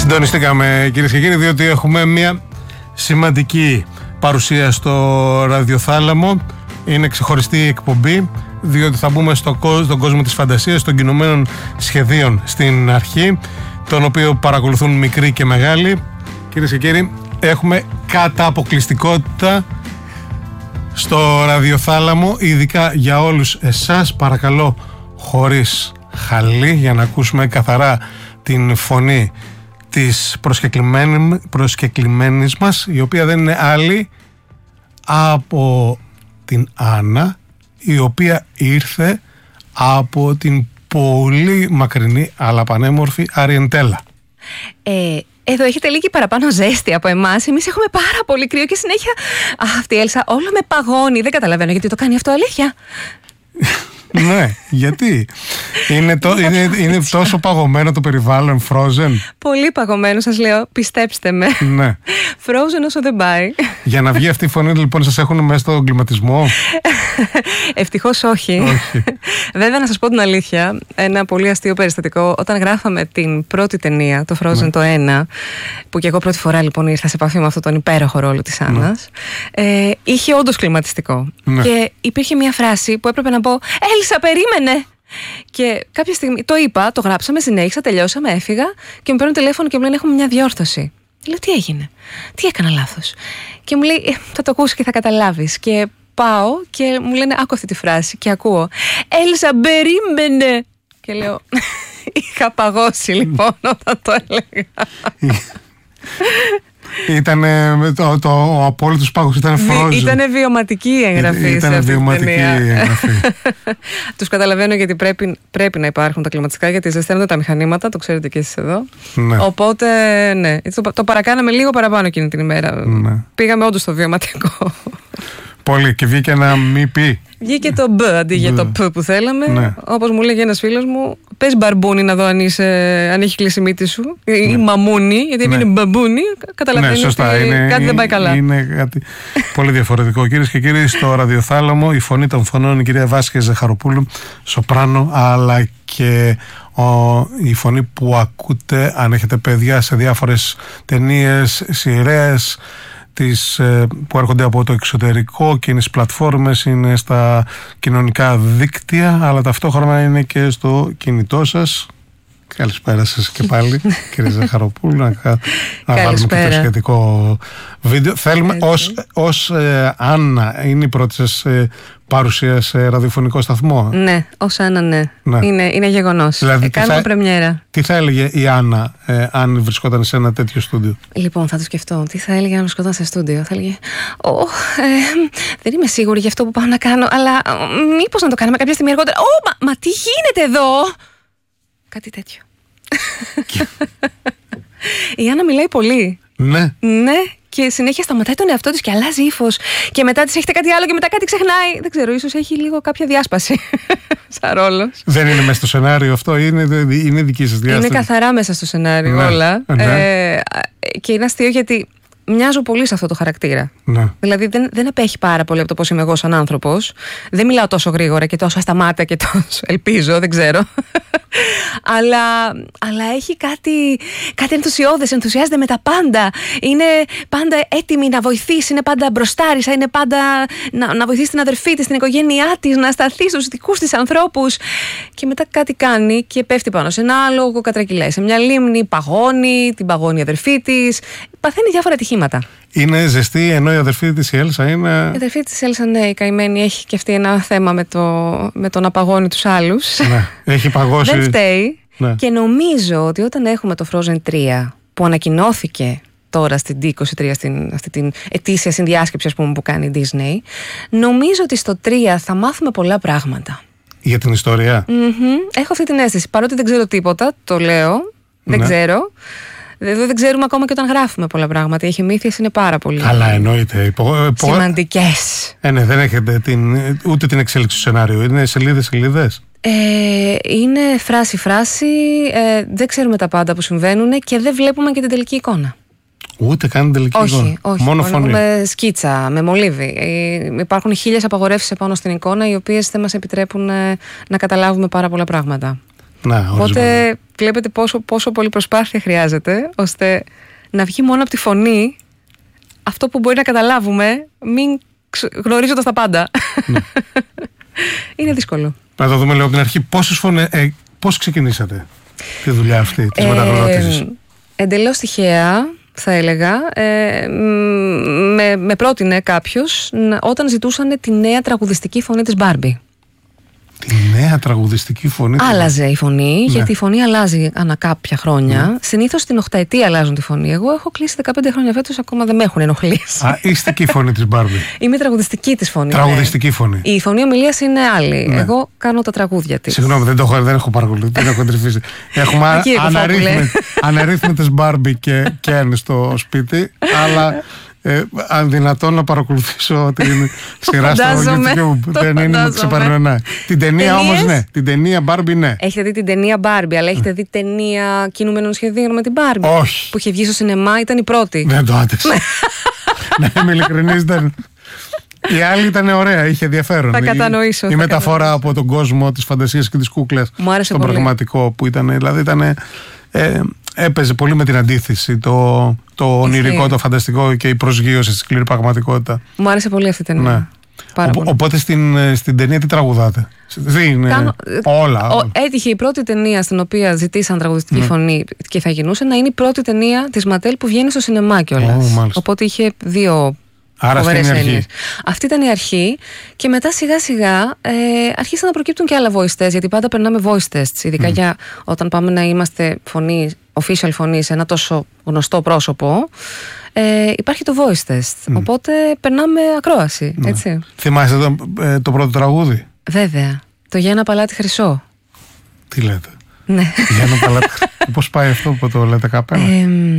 Συντονιστήκαμε, κυρίες και κύριοι, διότι έχουμε μια σημαντική παρουσία στο ραδιοθάλαμο. Είναι ξεχωριστή εκπομπή, διότι θα μπούμε στον κόσμο της φαντασίας, των κινουμένων σχεδίων στην αρχή, τον οποίο παρακολουθούν μικροί και μεγάλοι. Κυρίες και κύριοι, έχουμε κατά αποκλειστικότητα στο ραδιοθάλαμο, ειδικά για όλους εσάς, παρακαλώ χωρίς χαλί, για να ακούσουμε καθαρά την φωνή της προσκεκλημένης μας, η οποία δεν είναι άλλη από την Άννα, η οποία ήρθε από την πολύ μακρινή αλλά πανέμορφη Αριεντέλα. Εδώ έχετε λίγη παραπάνω ζέστη από εμάς. Εμείς έχουμε πάρα πολύ κρύο και συνέχεια αυτή η Έλσα όλο με παγώνει. Δεν καταλαβαίνω γιατί το κάνει αυτό, αλήθεια. Ναι, γιατί είναι τόσο παγωμένο το περιβάλλον, Frozen. Πολύ παγωμένο, σας λέω, πιστέψτε με. Ναι. Frozen όσο δεν πάει. Για να βγει αυτή η φωνή, λοιπόν, σας έχουν μέσα στον κλιματισμό? Ευτυχώς όχι. Βέβαια, να σας πω την αλήθεια, ένα πολύ αστείο περιστατικό. Όταν γράφαμε την πρώτη ταινία, το Frozen το 1, που και εγώ πρώτη φορά λοιπόν ήρθα σε επαφή με αυτόν τον υπέροχο ρόλο της Άννας, είχε όντως κλιματιστικό. Και υπήρχε μια φράση που έπρεπε να πω «Έλσα, περίμενε!» Και κάποια στιγμή το είπα, το γράψαμε, συνέχισα, τελειώσαμε, έφυγα και μου παίρνουν τηλέφωνο και μου λένε «Έχουμε μια διόρθωση». Λέω «Τι έγινε, τι έκανα λάθος?» Και μου λέει «Θα το ακούσεις και θα καταλάβεις». Και πάω και μου λένε «Άκου αυτή τη φράση» και ακούω «Έλσα, περίμενε!» Και λέω είχα παγώσει λοιπόν όταν το έλεγα. Ο απόλυτος πάγος ήταν Frozen. Ήτανε βιωματική εγγραφή. Ήτανε βιωματική εγγραφή. Τους καταλαβαίνω, γιατί πρέπει να υπάρχουν τα κλιματιστικά, γιατί ζεσταίνονται τα μηχανήματα, το ξέρετε και εσείς εδώ. Ναι. Οπότε ναι, το παρακάναμε λίγο παραπάνω εκείνη την ημέρα. Ναι. Πήγαμε όντως στο βιωματικό. Πολύ, και βγήκε ένα μη πει. Βγήκε το μπ αντί για το π που θέλαμε. Ναι. Όπως μου λέγει ένας φίλος μου, πες μπαρμπούνι να δω αν έχει κλείσει η μύτη σου. Ή μαμούνι, γιατί είναι μπαμπούνι. Καταλαβαίνεις ότι κάτι δεν πάει καλά. Είναι κάτι πολύ διαφορετικό. Κυρίες και κύριοι, στο ραδιοθάλαμο η φωνή των φωνών, η κυρία Βάσια Ζαχαροπούλου, σοπράνο, αλλά και η φωνή που ακούτε αν έχετε παιδιά σε διάφορες ταινίες, σειρές που έρχονται από το εξωτερικό και είναι στις πλατφόρμες, είναι στα κοινωνικά δίκτυα, αλλά ταυτόχρονα είναι και στο κινητό σας. Καλησπέρα σας και πάλι, κύριε Ζαχαροπούλου, να βάλουμε και το σχετικό βίντεο. Θέλουμε ως Άννα, είναι η πρώτη σας παρουσία σε ραδιοφωνικό σταθμό? Ναι, ως Άννα, ναι. Είναι γεγονός. Δηλαδή, κάνουμε πρεμιέρα. Τι θα έλεγε η Άννα αν βρισκόταν σε ένα τέτοιο στούντιο? Λοιπόν, θα το σκεφτώ. Τι θα έλεγε αν βρισκόταν σε στούντιο? Θα έλεγε δεν είμαι σίγουρη για αυτό που πάω να κάνω, αλλά μήπως να το κάνουμε κάποια στιγμή αργότερα. Μα τι γίνεται εδώ? Κάτι τέτοιο. Η Άννα μιλάει πολύ. Ναι. Ναι, και συνέχεια σταματάει τον εαυτό της και αλλάζει ύφος. Και μετά της έχετε κάτι άλλο και μετά κάτι ξεχνάει. Δεν ξέρω, ίσως έχει λίγο κάποια διάσπαση σαν ρόλος. Δεν είναι μέσα στο σενάριο αυτό, είναι δική σας διάσταση? Είναι καθαρά μέσα στο σενάριο όλα. Και είναι αστείο γιατί μοιάζω πολύ σε αυτό το χαρακτήρα. Ναι. Δηλαδή δεν απέχει πάρα πολύ από το πώς είμαι εγώ σαν άνθρωπος. Δεν μιλάω τόσο γρήγορα και τόσο ασταμάτητα και τόσο ελπίζω, δεν ξέρω. αλλά έχει κάτι ενθουσιώδες, ενθουσιάζεται με τα πάντα. Είναι πάντα έτοιμη να βοηθήσει, είναι πάντα μπροστάρισα, είναι πάντα να βοηθήσει την αδερφή της, την οικογένειά της, να σταθεί στους δικούς της ανθρώπους. Και μετά κάτι κάνει και πέφτει πάνω σε ένα άλογο, κατρακυλάει σε μια λίμνη, παγώνει, την παγώνει η αδερφή της. Παθαίνει διάφορα ατυχήματα. Είναι ζεστή, ενώ η αδερφή της η Έλσα είναι. Η αδερφή της Έλσα, ναι, η καημένη, έχει και αυτή ένα θέμα με το να παγώνει τους άλλους. Ναι, έχει παγώσει. Δεν φταίει. Ναι. Και νομίζω ότι όταν έχουμε το Frozen 3, που ανακοινώθηκε τώρα στην D23, αυτή την ετήσια συνδιάσκεψη, ας πούμε, που κάνει η Disney, νομίζω ότι στο 3 θα μάθουμε πολλά πράγματα. Για την ιστορία. Έχω αυτή την αίσθηση. Παρότι δεν ξέρω τίποτα, το λέω. Δεν ξέρω. Δεν ξέρουμε ακόμα και όταν γράφουμε πολλά πράγματα. Οι εχημήθειες είναι πάρα πολύ. Καλά, εννοείται. Σημαντικές. Ναι, δεν έχετε ούτε την εξέλιξη του σενάριου. Είναι σελίδες. Είναι φράση. Δεν ξέρουμε τα πάντα που συμβαίνουν και δεν βλέπουμε και την τελική εικόνα. Ούτε καν την τελική εικόνα. Όχι. Μόνο φωνή. Με σκίτσα, με μολύβι. Υπάρχουν 1000 απαγορεύσεις επάνω στην εικόνα, οι οποίες δεν μας επιτρέπουν να καταλάβουμε πάρα πολλά πράγματα. Οπότε βλέπετε πόσο πολύ προσπάθεια χρειάζεται ώστε να βγει μόνο από τη φωνή αυτό που μπορεί να καταλάβουμε, μην γνωρίζοντας τα πάντα. Ναι. Είναι δύσκολο. Να το δούμε λίγο από την αρχή. Πώς ξεκινήσατε τη δουλειά αυτή της μεταγλωτήσης? Εντελώς τυχαία, θα έλεγα. Με πρότεινε κάποιος όταν ζητούσαν τη νέα τραγουδιστική φωνή της Μπάρμπι. Τη νέα τραγουδιστική φωνή. Άλλαζε η φωνή, γιατί η φωνή αλλάζει ανά κάποια χρόνια. Συνήθως στην 8ετία αλλάζουν τη φωνή. Εγώ έχω κλείσει 15 χρόνια φέτος, ακόμα δεν με έχουν ενοχλήσει. Είστε και η φωνή της Μπάρμπι. Είμαι τραγουδιστική της φωνή. Τραγουδιστική φωνή. Η φωνή ομιλίας είναι άλλη. Εγώ κάνω τα τραγούδια της. Συγγνώμη, δεν έχω παρακολουθήσει, δεν έχω εντρυφήσει. Έχουμε αναρρύθμιτες Μπάρμπι και Κεν στο σπίτι, αλλά αν δυνατόν να παρακολουθήσω την σειρά στο YouTube. Δεν είναι, με ξεπερνάει. Την ταινία όμως ναι. Την ταινία Barbie ναι. Έχετε δει την ταινία Barbie, αλλά έχετε δει ταινία κινούμενων σχεδίων με την Barbie? Όχι. Που είχε βγει στο σινεμά, ήταν η πρώτη. Δεν το άτεσα. Ναι, είμαι ειλικρινής, ήταν. Η άλλη ήταν ωραία, είχε ενδιαφέρον. Θα κατανοήσω. Η μεταφορά από τον κόσμο της φαντασίας και της κούκλας στον πραγματικό που ήταν. Δηλαδή ήταν. Έπαιζε πολύ με την αντίθεση, το ονειρικό, το φανταστικό και η προσγείωση στη σκληρή πραγματικότητα. Μου άρεσε πολύ αυτή η ταινία. Ναι. Οπότε στην ταινία τι τραγουδάτε? Όλα. Έτυχε η πρώτη ταινία στην οποία ζητήσαν τραγουδιστική φωνή και θα γινούσε να είναι η πρώτη ταινία της Ματέλ που βγαίνει στο σινεμά κιόλας. Οπότε είχε δύο. Άρα αυτή είναι η αρχή. Αυτή ήταν η αρχή και μετά σιγά σιγά αρχίσαν να προκύπτουν και άλλα voice test, γιατί πάντα περνάμε voice tests, ειδικά για όταν πάμε να είμαστε φωνή, official φωνή σε ένα τόσο γνωστό πρόσωπο. Υπάρχει το voice test, οπότε περνάμε ακρόαση, έτσι. Θυμάσαι το πρώτο τραγούδι? Βέβαια, το «Για ένα παλάτι χρυσό». Τι λέτε? Ναι. Για ένα παλάτι χρυσό. Πώς πάει αυτό που το λέτε καπέλα?